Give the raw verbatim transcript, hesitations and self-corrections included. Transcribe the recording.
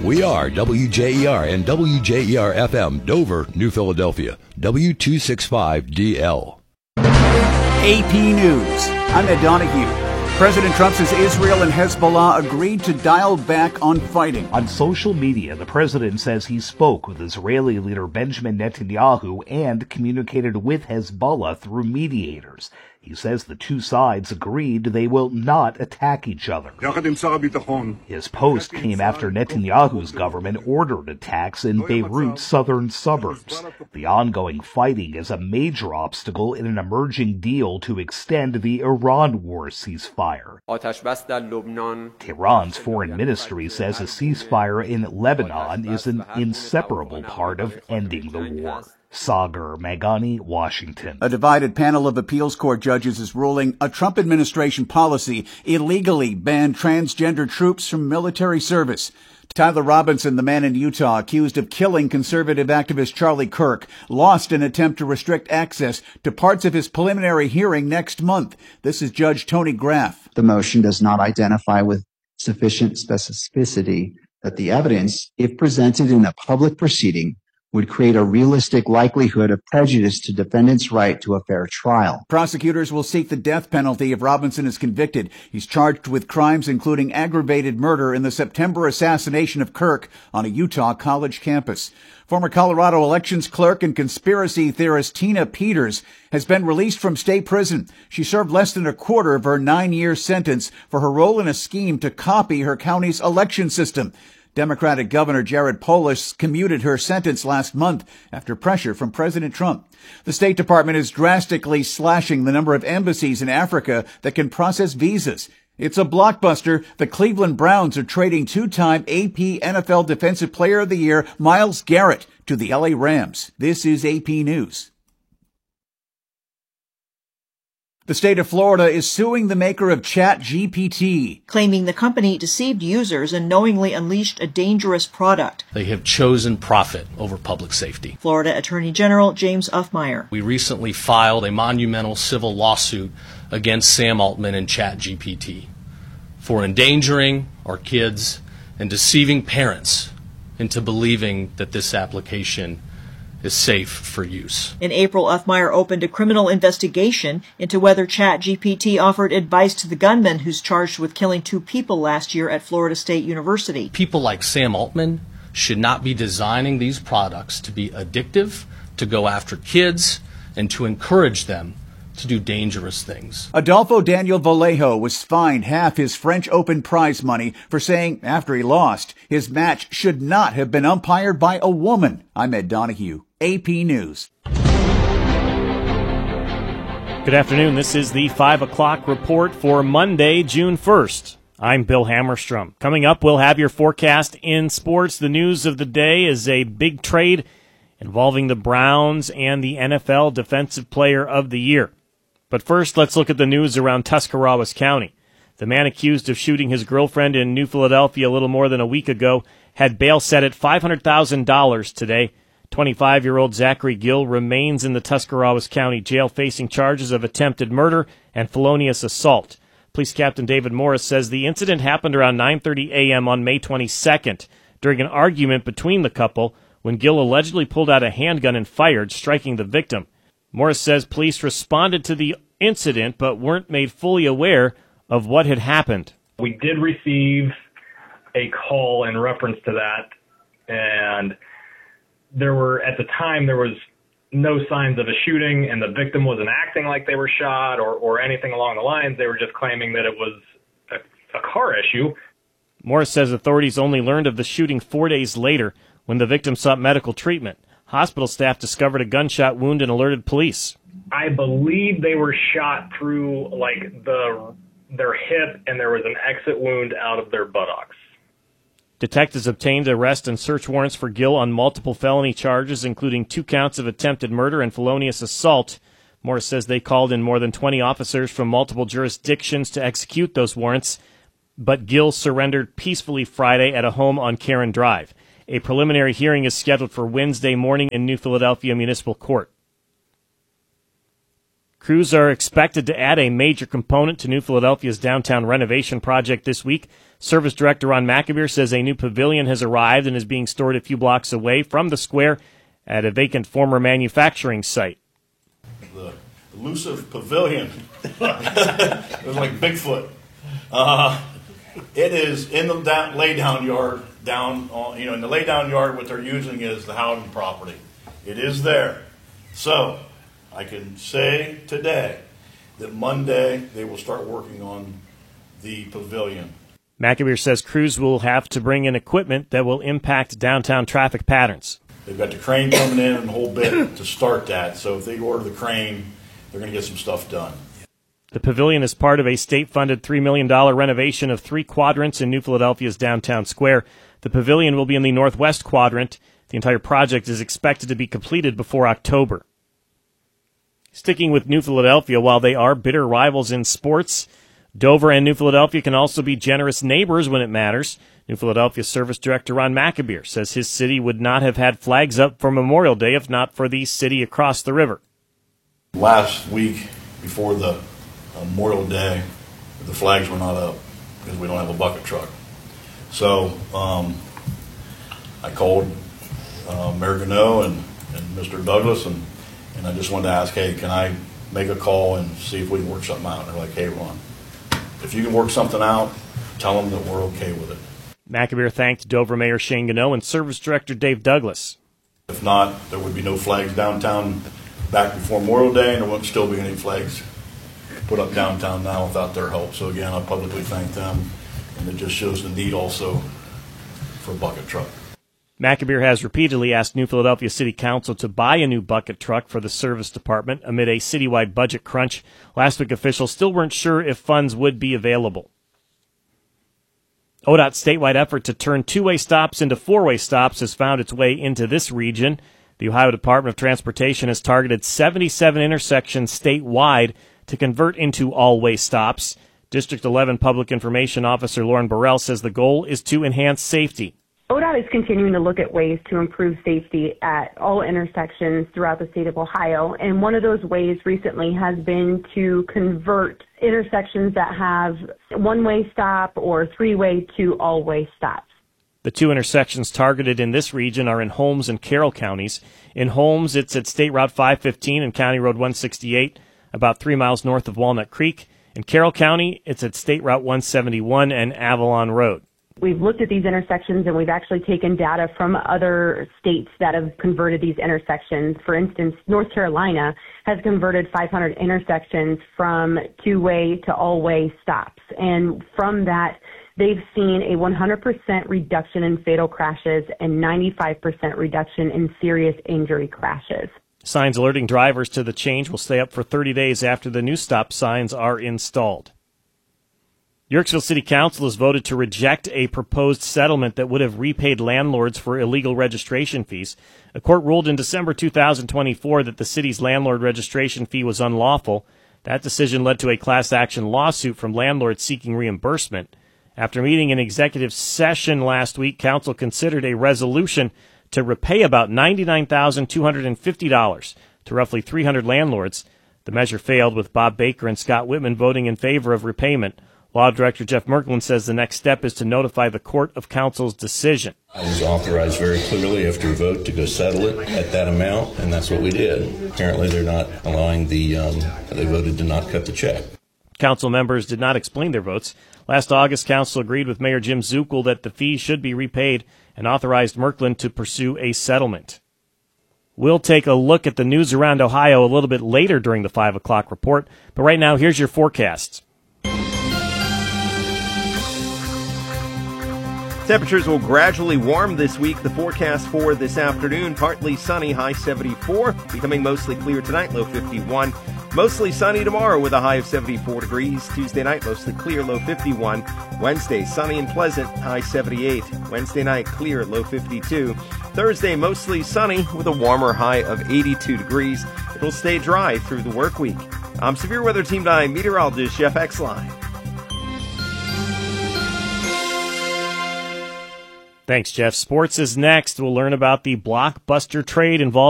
We are W J E R and W J E R F M, Dover, New Philadelphia, W two sixty-five D L. A P News. I'm Ed Donahue. President Trump says Israel and Hezbollah agreed to dial back on fighting. On social media, the president says he spoke with Israeli leader Benjamin Netanyahu and communicated with Hezbollah through mediators. He says the two sides agreed they will not attack each other. His post came after Netanyahu's government ordered attacks in Beirut's southern suburbs. The ongoing fighting is a major obstacle in an emerging deal to extend the Iran war ceasefire. Tehran's foreign ministry says a ceasefire in Lebanon is an inseparable part of ending the war. Sagar Magani, Washington. A divided panel of appeals court judges is ruling a Trump administration policy illegally banned transgender troops from military service. Tyler Robinson, the man in Utah accused of killing conservative activist Charlie Kirk, lost an attempt to restrict access to parts of his preliminary hearing next month. This is Judge Tony Graff. The motion does not identify with sufficient specificity that the evidence, if presented in a public proceeding, would create a realistic likelihood of prejudice to defendants' right to a fair trial. Prosecutors will seek the death penalty if Robinson is convicted. He's charged with crimes including aggravated murder in the September assassination of Kirk on a Utah college campus. Former Colorado elections clerk and conspiracy theorist Tina Peters has been released from state prison. She served less than a quarter of her nine-year sentence for her role in a scheme to copy her county's election system. Democratic Governor Jared Polis commuted her sentence last month after pressure from President Trump. The State Department is drastically slashing the number of embassies in Africa that can process visas. It's a blockbuster. The Cleveland Browns are trading two-time A P N F L Defensive Player of the Year Myles Garrett to the L A Rams. This is A P News. The state of Florida is suing the maker of ChatGPT, claiming the company deceived users and knowingly unleashed a dangerous product. They have chosen profit over public safety. Florida Attorney General James Uffmeyer. We recently filed a monumental civil lawsuit against Sam Altman and ChatGPT for endangering our kids and deceiving parents into believing that this application is safe for use. In April, Uffmeyer opened a criminal investigation into whether ChatGPT offered advice to the gunman who's charged with killing two people last year at Florida State University. People like Sam Altman should not be designing these products to be addictive, to go after kids, and to encourage them to do dangerous things. Adolfo Daniel Vallejo was fined half his French Open prize money for saying, after he lost, his match should not have been umpired by a woman. I'm Ed Donahue, A P News. Good afternoon. This is the five o'clock report for Monday, June first. I'm Bill Hammerstrom. Coming up, we'll have your forecast in sports. The news of the day is a big trade involving the Browns and the N F L Defensive Player of the Year. But first, let's look at the news around Tuscarawas County. The man accused of shooting his girlfriend in New Philadelphia a little more than a week ago had bail set at five hundred thousand dollars today. twenty-five-year-old Zachary Gill remains in the Tuscarawas County Jail facing charges of attempted murder and felonious assault. Police Captain David Morris says the incident happened around nine thirty a.m. on May twenty-second during an argument between the couple when Gill allegedly pulled out a handgun and fired, striking the victim. Morris says police responded to the incident but weren't made fully aware of what had happened. We did receive a call in reference to that, and there were, at the time, there was no signs of a shooting, and the victim wasn't acting like they were shot or, or anything along the lines. They were just claiming that it was a, a car issue. Morris says authorities only learned of the shooting four days later when the victim sought medical treatment. Hospital staff discovered a gunshot wound and alerted police. I believe they were shot through, like, the their hip, and there was an exit wound out of their buttocks. Detectives obtained arrest and search warrants for Gill on multiple felony charges, including two counts of attempted murder and felonious assault. Morris says they called in more than twenty officers from multiple jurisdictions to execute those warrants, but Gill surrendered peacefully Friday at a home on Karen Drive. A preliminary hearing is scheduled for Wednesday morning in New Philadelphia Municipal Court. Crews are expected to add a major component to New Philadelphia's downtown renovation project this week. Service Director Ron McAbeer says a new pavilion has arrived and is being stored a few blocks away from the square at a vacant former manufacturing site. The elusive pavilion. It was like Bigfoot. Uh, it is in the down, lay down yard, down on, you know, in the lay down yard. What they're using is the Howden property. It is there. So I can say today that Monday they will start working on the pavilion. McAbeer says crews will have to bring in equipment that will impact downtown traffic patterns. They've got the crane coming in and the whole bit to start that. So if they order the crane, they're going to get some stuff done. The pavilion is part of a state-funded three million dollars renovation of three quadrants in New Philadelphia's downtown square. The pavilion will be in the northwest quadrant. The entire project is expected to be completed before October. Sticking with New Philadelphia, while they are bitter rivals in sports, Dover and New Philadelphia can also be generous neighbors when it matters. New Philadelphia Service Director Ron McAbeer says his city would not have had flags up for Memorial Day if not for the city across the river. Last week, before the uh, Memorial Day, the flags were not up because we don't have a bucket truck. So um, I called uh, Mayor Gano and, and Mister Douglas, and, and I just wanted to ask, hey, can I make a call and see if we can work something out? And they're like, hey, Ron, if you can work something out, tell them that we're okay with it. McAbeer thanked Dover Mayor Shane Gano and Service Director Dave Douglas. If not, there would be no flags downtown back before Memorial Day, and there wouldn't still be any flags put up downtown now without their help. So again, I publicly thank them, and it just shows the need also for a bucket truck. McAbeer has repeatedly asked New Philadelphia City Council to buy a new bucket truck for the service department amid a citywide budget crunch. Last week, officials still weren't sure if funds would be available. O D O T's statewide effort to turn two-way stops into four-way stops has found its way into this region. The Ohio Department of Transportation has targeted seventy-seven intersections statewide to convert into all-way stops. District eleven Public Information Officer Lauren Burrell says the goal is to enhance safety. O D O T is continuing to look at ways to improve safety at all intersections throughout the state of Ohio, and one of those ways recently has been to convert intersections that have one-way stop or three-way to all-way stops. The two intersections targeted in this region are in Holmes and Carroll counties. In Holmes, it's at State Route five fifteen and County Road one sixty-eight, about three miles north of Walnut Creek. In Carroll County, it's at State Route one seventy-one and Avalon Road. We've looked at these intersections and we've actually taken data from other states that have converted these intersections. For instance, North Carolina has converted five hundred intersections from two-way to all-way stops. And from that, they've seen a one hundred percent reduction in fatal crashes and ninety-five percent reduction in serious injury crashes. Signs alerting drivers to the change will stay up for thirty days after the new stop signs are installed. Yorksville City Council has voted to reject a proposed settlement that would have repaid landlords for illegal registration fees. A court ruled in December two thousand twenty-four that the city's landlord registration fee was unlawful. That decision led to a class action lawsuit from landlords seeking reimbursement. After meeting in executive session last week, Council considered a resolution to repay about ninety-nine thousand two hundred fifty dollars to roughly three hundred landlords. The measure failed, with Bob Baker and Scott Whitman voting in favor of repayment. Law Director Jeff Merklin says the next step is to notify the court of council's decision. I was authorized very clearly after a vote to go settle it at that amount, and that's what we did. Apparently they're not allowing the, um, they voted to not cut the check. Council members did not explain their votes. Last August, Council agreed with Mayor Jim Zuckel that the fee should be repaid and authorized Merklin to pursue a settlement. We'll take a look at the news around Ohio a little bit later during the five o'clock report, but right now, here's your forecast. Temperatures will gradually warm this week. The forecast for this afternoon, partly sunny, high seventy-four, becoming mostly clear tonight, low fifty-one. Mostly sunny tomorrow with a high of seventy-four degrees. Tuesday night, mostly clear, low fifty-one. Wednesday, sunny and pleasant, high seventy-eight. Wednesday night, clear, low fifty-two. Thursday, mostly sunny with a warmer high of eighty-two degrees. It'll stay dry through the work week. I'm Severe Weather Team nine meteorologist Jeff Exline. Thanks, Jeff. Sports is next. We'll learn about the blockbuster trade involved